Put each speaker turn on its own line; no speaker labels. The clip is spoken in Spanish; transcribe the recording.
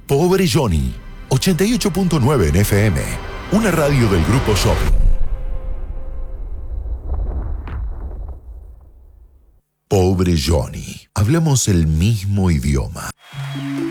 Pobre Johnny, 88.9 en FM, una radio del Grupo Shopping. Pobre Johnny, hablamos el mismo idioma.